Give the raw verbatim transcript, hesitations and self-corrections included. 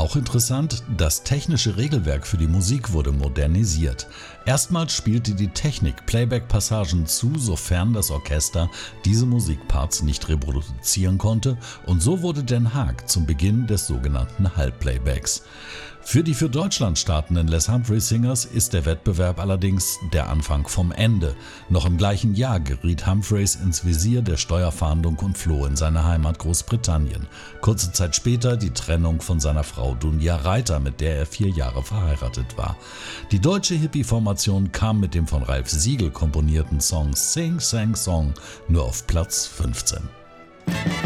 Auch interessant, das technische Regelwerk für die Musik wurde modernisiert. Erstmals spielte die Technik Playback-Passagen zu, sofern das Orchester diese Musikparts nicht reproduzieren konnte, und so wurde Den Haag zum Beginn des sogenannten Hall-Playbacks. Für die für Deutschland startenden Les Humphrey Singers ist der Wettbewerb allerdings der Anfang vom Ende. Noch im gleichen Jahr geriet Humphreys ins Visier der Steuerfahndung und floh in seine Heimat Großbritannien. Kurze Zeit später die Trennung von seiner Frau Dunja Reiter, mit der er vier Jahre verheiratet war. Die deutsche Hippie-Formation kam mit dem von Ralph Siegel komponierten Song Sing Sang Song nur auf Platz fünfzehn.